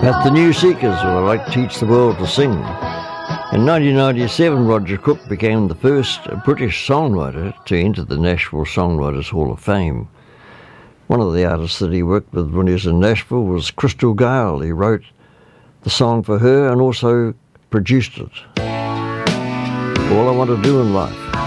At the New Seekers, where I like teach the world to sing. In 1997, Roger Cook became the first British songwriter to enter the Nashville Songwriters Hall of Fame. One of the artists that he worked with when he was in Nashville was Crystal Gayle. He wrote the song for her and also produced it. All I Want to Do in Life.